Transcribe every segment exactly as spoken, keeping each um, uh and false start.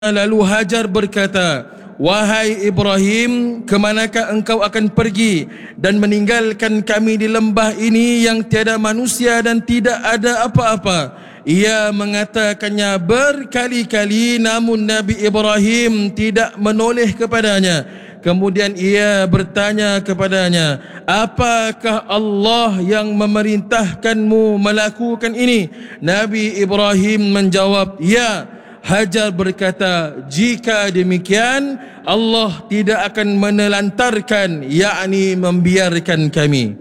Lalu Hajar berkata, "Wahai Ibrahim, kemanakah engkau akan pergi dan meninggalkan kami di lembah ini yang tiada manusia dan tidak ada apa-apa?" Ia mengatakannya berkali-kali, namun Nabi Ibrahim tidak menoleh kepadanya. Kemudian ia bertanya kepadanya, "Apakah Allah yang memerintahkanmu melakukan ini?" Nabi Ibrahim menjawab, "Ya." Hajar berkata, "Jika demikian, Allah tidak akan menelantarkan, yakni membiarkan kami."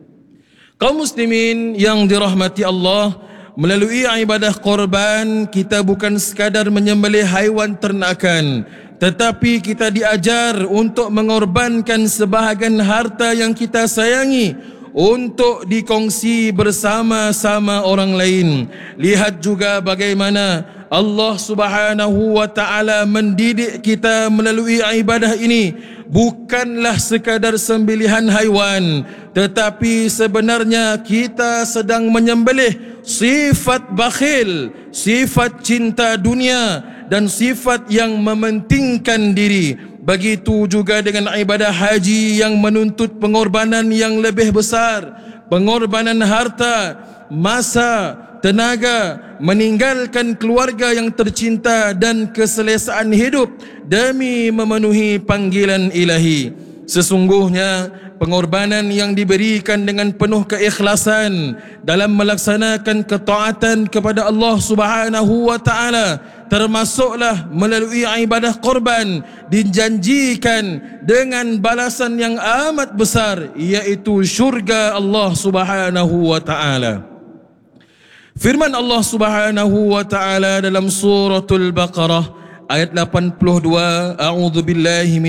Kaum muslimin yang dirahmati Allah, melalui ibadah korban, kita bukan sekadar menyembelih haiwan ternakan, tetapi kita diajar untuk mengorbankan sebahagian harta yang kita sayangi untuk dikongsi bersama-sama orang lain. Lihat juga bagaimana Allah Subhanahu wa taala mendidik kita melalui ibadah ini. Bukanlah sekadar sembelihan haiwan, tetapi sebenarnya kita sedang menyembelih sifat bakhil, sifat cinta dunia dan sifat yang mementingkan diri. Begitu juga dengan ibadah haji yang menuntut pengorbanan yang lebih besar, pengorbanan harta, masa, tenaga, meninggalkan keluarga yang tercinta dan keselesaan hidup demi memenuhi panggilan ilahi. Sesungguhnya pengorbanan yang diberikan dengan penuh keikhlasan dalam melaksanakan ketaatan kepada Allah Subhanahu wa taala, termasuklah melalui ibadah korban, dijanjikan dengan balasan yang amat besar, iaitu syurga Allah Subhanahu wa taala. Firman Allah Subhanahu wa taala dalam suratul Baqarah ayat lapan puluh dua, A'udzu billahi